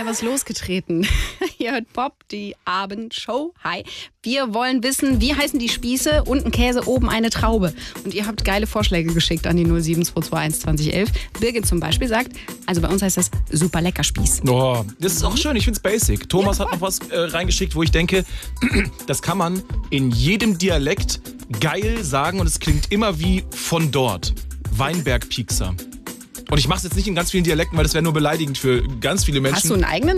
was losgetreten. Ihr hört Pop, die Abendshow. Hi. Wir wollen wissen, wie heißen die Spieße? Unten Käse, oben eine Traube. Und ihr habt geile Vorschläge geschickt an die 07221 2011. Birgit zum Beispiel sagt, also bei uns heißt das super lecker Spieß. Oh, das ist auch schön, ich find's basic. Thomas hat noch was reingeschickt, wo ich denke, das kann man in jedem Dialekt geil sagen und es klingt immer wie von dort. Weinberg-Piekser. Und ich mache es jetzt nicht in ganz vielen Dialekten, weil das wäre nur beleidigend für ganz viele Menschen. Hast du einen eigenen